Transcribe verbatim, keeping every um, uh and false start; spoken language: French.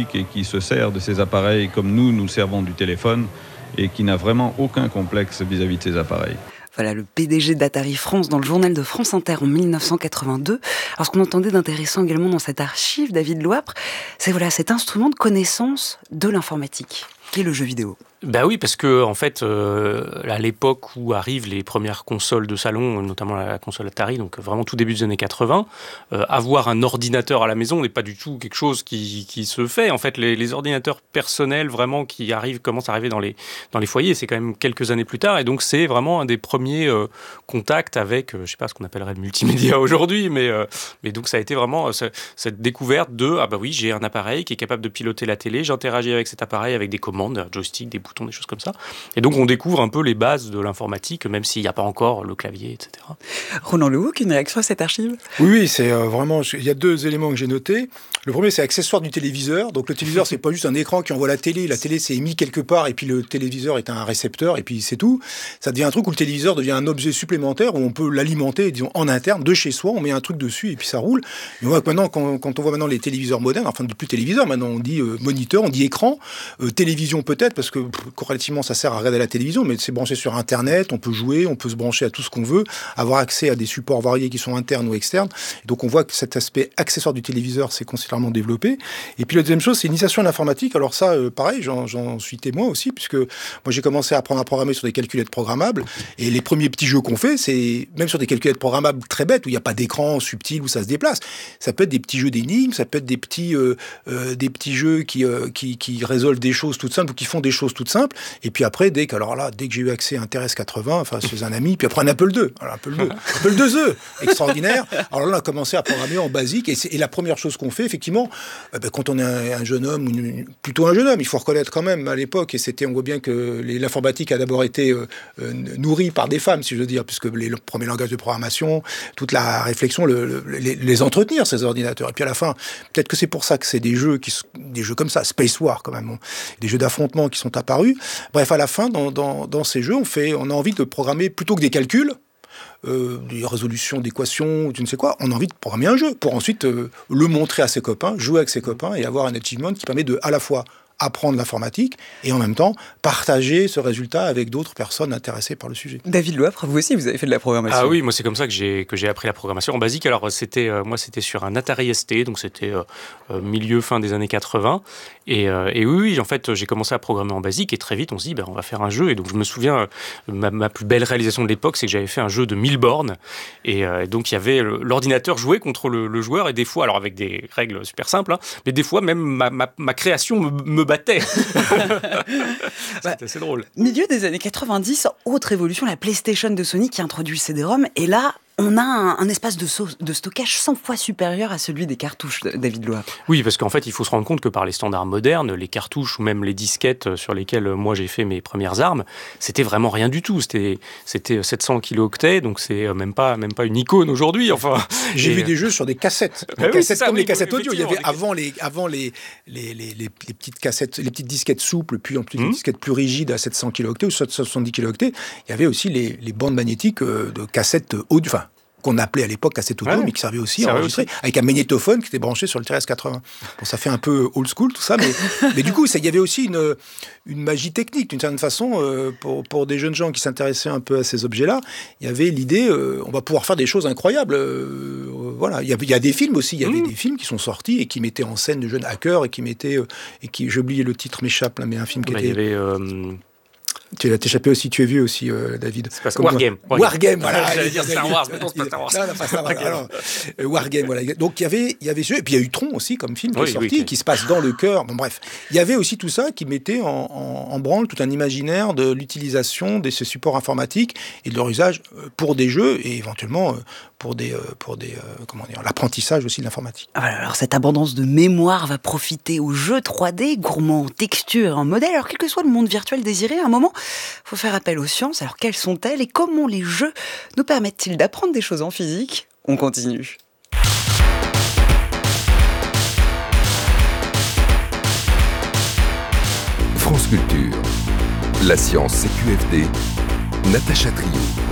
informatique et qui se sert de ces appareils comme nous, nous servons du téléphone et qui n'a vraiment aucun complexe vis-à-vis de ces appareils. Voilà le P D G d'Atari France dans le journal de France Inter en dix-neuf cent quatre-vingt-deux. Alors ce qu'on entendait d'intéressant également dans cette archive, David Loapre, c'est voilà, cet instrument de connaissance de l'informatique, qui est le jeu vidéo. Bah oui, parce que en fait, euh, à l'époque où arrivent les premières consoles de salon, notamment la console Atari, donc vraiment tout début des années quatre-vingts, euh, avoir un ordinateur à la maison n'est pas du tout quelque chose qui, qui se fait. En fait, les, les ordinateurs personnels vraiment qui arrivent, commencent à arriver dans les, dans les foyers, c'est quand même quelques années plus tard, et donc c'est vraiment un des premiers euh, contacts avec, euh, je sais pas ce qu'on appellerait le multimédia aujourd'hui, mais, euh, mais donc ça a été vraiment euh, cette découverte de, ah bah oui, j'ai un appareil qui est capable de piloter la télé, j'interagis avec cet appareil avec des commandes, un joystick, des boutons, des choses comme ça. Et donc, on découvre un peu les bases de l'informatique, même s'il n'y a pas encore le clavier, et cetera. Roland Lehoucq, une réaction à cette archive ? Oui, oui, c'est euh, vraiment... Il y a deux éléments que j'ai notés. Le premier, c'est l'accessoire du téléviseur. Donc, le téléviseur, c'est pas juste un écran qui envoie la télé. La télé, c'est émis quelque part, et puis le téléviseur est un récepteur, et puis c'est tout. Ça devient un truc où le téléviseur devient un objet supplémentaire, où on peut l'alimenter, disons, en interne, de chez soi. On met un truc dessus, et puis ça roule. Et on voit que maintenant, quand, quand on voit maintenant les téléviseurs modernes, enfin, plus téléviseur, maintenant, on dit euh, moniteur, on dit écran, euh, télévision peut-être, parce que pff, relativement, ça sert à regarder la télévision, mais c'est branché sur Internet, on peut jouer, on peut se brancher à tout ce qu'on veut, avoir accès à des supports variés qui sont internes ou externes. Et donc, on voit que cet aspect accessoire du téléviseur s'est considérablement développé. Et puis, la deuxième chose, c'est l'initiation à l'informatique. Alors ça, euh, pareil, j'en, j'en suis témoin aussi, puisque moi, j'ai commencé à apprendre à programmer sur des calculettes programmables. Et les premiers petits jeux qu'on fait, c'est même sur des calculettes programmables très bêtes, où il n'y a pas d'écran subtil, où ça se déplace. Ça peut être des petits jeux d'énigmes, ça peut être des petits, euh, euh, des petits jeux qui, euh, qui, qui résolvent des choses toutes simples ou qui font des choses toutes simples. Et puis après, dès que, alors là, dès que j'ai eu accès à un T R S quatre-vingts, enfin, chez un ami, puis après un Apple deux, alors Apple deux, Apple deux E, extraordinaire. Alors là, on a commencé à programmer en basique, et, c'est, et la première chose qu'on fait, effectivement, eh ben, quand on est un, un jeune homme, ou une, plutôt un jeune homme, il faut reconnaître quand même, à l'époque, et c'était, on voit bien que les, l'informatique a d'abord été euh, euh, nourrie par des femmes, si je veux dire, puisque les, le premier langage de programmation, toute la réflexion, le, le, les, les entretenir, ces ordinateurs. Et puis à la fin, peut-être que c'est pour ça que c'est des jeux, qui, des jeux comme ça, Space War quand même, des jeux d'affrontement qui sont apparus. Bref, à la fin, dans, dans, dans ces jeux, on, fait, on a envie de programmer plutôt que des calculs, euh, des résolutions d'équations, je ne sais quoi, on a envie de programmer un jeu pour ensuite euh, le montrer à ses copains, jouer avec ses copains et avoir un achievement qui permet de, à la fois, apprendre l'informatique et en même temps partager ce résultat avec d'autres personnes intéressées par le sujet. David Loapre, vous aussi, vous avez fait de la programmation. Ah oui, moi c'est comme ça que j'ai que j'ai appris la programmation en basique. Alors c'était euh, moi c'était sur un Atari S T, donc c'était euh, euh, milieu fin des années quatre-vingts. Et, euh, et oui, oui, en fait, j'ai commencé à programmer en basique et très vite on se dit ben on va faire un jeu. Et donc je me souviens euh, ma, ma plus belle réalisation de l'époque, c'est que j'avais fait un jeu de mille bornes et euh, donc il y avait le, l'ordinateur jouait contre le, le joueur et des fois, alors avec des règles super simples, hein, mais des fois même ma, ma, ma création me, me battait. C'était assez drôle. Milieu des années quatre-vingt-dix, autre évolution, la PlayStation de Sony qui introduit le C D-ROM. Et là, on a un, un espace de, so- de stockage cent fois supérieur à celui des cartouches, David Loapre. Oui, parce qu'en fait, il faut se rendre compte que par les standards modernes, les cartouches ou même les disquettes sur lesquelles moi j'ai fait mes premières armes, c'était vraiment rien du tout. C'était, c'était sept cents kilooctets, donc c'est même pas, même pas une icône aujourd'hui. Enfin, j'ai et... vu des jeux sur des cassettes, des oui, cassettes ça, comme oui, les cassettes oui, audio. Il y avait avant les, avant les, les, les, les, les petites cassettes, les petites disquettes souples, puis en plus mmh. les disquettes plus rigides à sept cents kilooctets ou soixante-dix kilooctets. Il y avait aussi les, les bandes magnétiques de cassettes audio, enfin, qu'on appelait à l'époque cassette audio, ouais, mais qui servait aussi à enregistrer, aussi. Avec un magnétophone qui était branché sur le T R S quatre-vingts. Bon, ça fait un peu old school tout ça, mais, mais du coup, il y avait aussi une, une magie technique, d'une certaine façon, euh, pour, pour des jeunes gens qui s'intéressaient un peu à ces objets-là. Il y avait l'idée, euh, on va pouvoir faire des choses incroyables. Euh, voilà, il y, a, il y a des films aussi, il y avait mmh. des films qui sont sortis et qui mettaient en scène de jeunes hackers et qui mettaient, euh, et qui, j'ai oublié le titre, m'échappe, là, mais un film qui bah, était... Il y avait... Euh... Tu l'as échappé aussi, tu es vieux aussi, euh, David. C'est pas Wargame. Wargame, Wargame, voilà. J'allais dire Star Wars, mais non, c'est pas Star Wars. Non, non, pas Star Wars. Okay. Alors, euh, Wargame, voilà. Donc, il y avait, il y avait ce, et puis il y a eu Tron aussi, comme film qui oui, est sorti, oui, qui se passe dans le cœur. Bon, bref. Il y avait aussi tout ça qui mettait en, en, en branle tout un imaginaire de l'utilisation de ces supports informatiques et de leur usage pour des jeux et éventuellement pour des, pour des, comment dire, l'apprentissage aussi de l'informatique. Alors, cette abondance de mémoire va profiter aux jeux trois D, gourmands en texture, en modèle. Alors, quel que soit le monde virtuel désiré, à un moment, il faut faire appel aux sciences. Alors, quelles sont-elles et comment les jeux nous permettent-ils d'apprendre des choses en physique ? On continue. France Culture. La science C Q F D. Natacha Trio.